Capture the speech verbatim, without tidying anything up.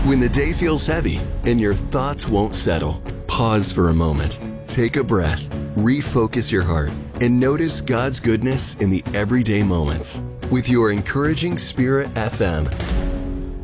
When the day feels heavy and your thoughts won't settle, pause for a moment. Take a breath, refocus your heart, and notice God's goodness in the everyday moments. With your Encouraging Spirit F M,